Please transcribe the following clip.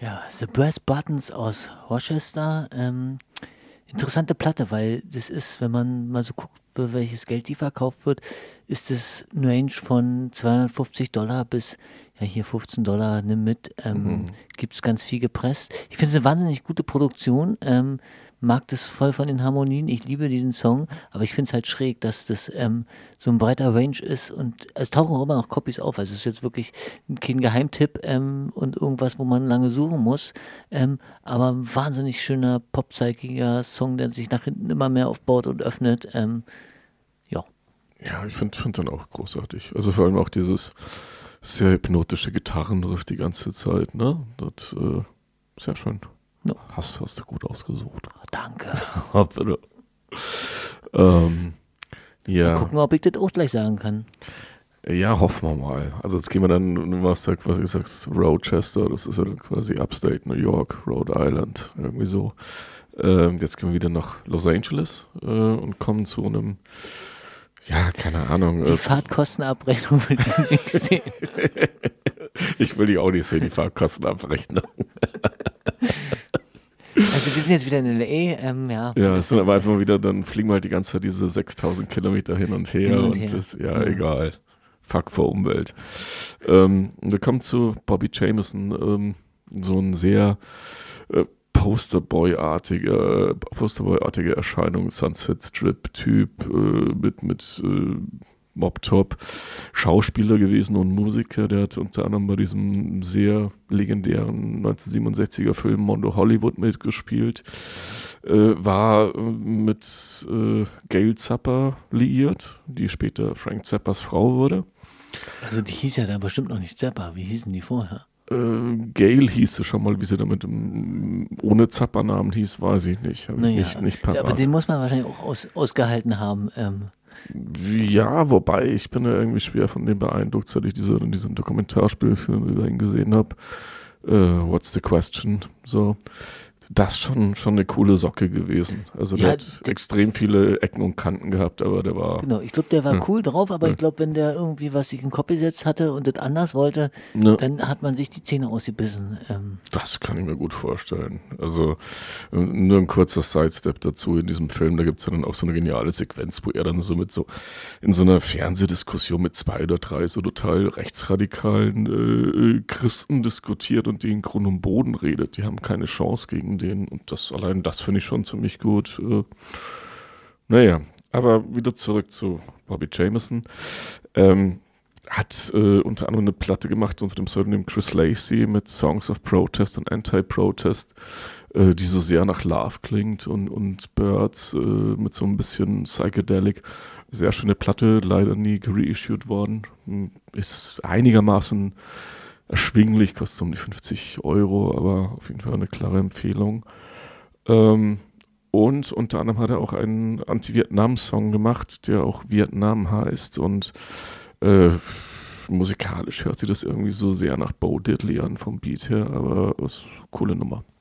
Ja, The Brass Buttons aus Rochester. Interessante Platte, weil das ist, wenn man mal so guckt, für welches Geld die verkauft wird, ist es ein Range von $250 bis, ja, hier $15, nimm mit. Mhm. Gibt es ganz viel gepresst. Ich finde es eine wahnsinnig gute Produktion. Mag das voll von den Harmonien. Ich liebe diesen Song, aber ich finde es halt schräg, dass das so ein breiter Range ist und es tauchen auch immer noch Copies auf. Also es ist jetzt wirklich kein Geheimtipp und irgendwas, wo man lange suchen muss. Aber ein wahnsinnig schöner, popzeigiger Song, der sich nach hinten immer mehr aufbaut und öffnet. Ja, Ja, ich find dann auch großartig. Also vor allem auch dieses sehr hypnotische Gitarrenriff die ganze Zeit, ne? Das sehr schön. no, Hast du gut ausgesucht. danke. Bitte. Ähm, Mal ja, gucken, ob ich das auch gleich sagen kann. ja, hoffen wir mal. Also jetzt gehen wir dann, du warst ja quasi, sagst Rochester, das ist ja dann quasi Upstate New York, Rhode Island, irgendwie so. Jetzt gehen wir wieder nach Los Angeles und kommen zu einem, ja, keine Ahnung. Die Fahrtkostenabrechnung will ich nicht sehen. Ich will die auch nicht sehen, die Fahrtkostenabrechnung. Also wir sind jetzt wieder in L.A., ja, Ja, es sind aber einfach wieder, dann fliegen wir halt die ganze Zeit diese 6000 Kilometer hin und her hin und und her. das, ja, Ja. egal. Fuck vor Umwelt. Wir kommen zu Bobby Jameson, so ein sehr Posterboy-artige Erscheinung, Sunset Strip-Typ mit Mob-Top, Schauspieler gewesen und Musiker. Der hat unter anderem bei diesem sehr legendären 1967er Film Mondo Hollywood mitgespielt. War mit Gail Zappa liiert, die später Frank Zappas Frau wurde. Also die hieß ja dann bestimmt noch nicht Zappa. Wie hießen die vorher? Gail hieß sie schon mal, wie sie damit ohne Zappa-Namen hieß, weiß ich nicht. Hab ich Naja, nicht aber parat. den muss man wahrscheinlich auch ausgehalten haben. Ja, wobei ich bin ja irgendwie schwer von dem beeindruckt, seit ich diesen Dokumentarspielfilm über ihn gesehen habe. What's the question? So. Das schon eine coole Socke gewesen. Also der Ja, hat extrem viele Ecken und Kanten gehabt, aber der war. genau. Ich glaube, der war Ja, cool drauf, aber ja, ich glaube, wenn der irgendwie was sich in den Kopf gesetzt hatte und das anders wollte, ne, dann hat man sich die Zähne ausgebissen. das kann ich mir gut vorstellen. Also nur ein kurzer Sidestep dazu in diesem Film, da gibt es ja dann auch so eine geniale Sequenz, wo er dann so in so einer Fernsehdiskussion mit 2 oder 3 so total rechtsradikalen Christen diskutiert und die in Grund und Boden redet. Die haben keine Chance gegen den und allein das finde ich schon ziemlich gut. Naja, aber wieder zurück zu Bobby Jameson. Hat unter anderem eine Platte gemacht unter dem Pseudonym Chris Lacey mit Songs of Protest und Anti-Protest, die so sehr nach Love klingt und Birds mit so ein bisschen Psychedelic. Sehr schöne Platte, leider nie reissued worden. Ist einigermaßen erschwinglich, kostet um die 50 €, aber auf jeden Fall eine klare Empfehlung. Und unter anderem hat er auch einen Anti-Vietnam-Song gemacht, der auch Vietnam heißt und musikalisch hört sich das irgendwie so sehr nach Bo Diddley an vom Beat her, aber ist eine coole Nummer.